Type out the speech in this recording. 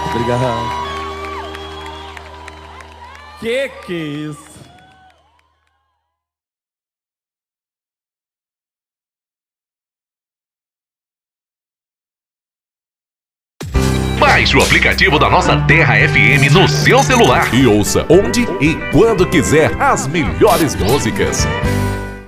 Obrigado. Que é isso? Baixe o aplicativo da nossa Terra FM no seu celular e ouça onde e quando quiser as melhores músicas.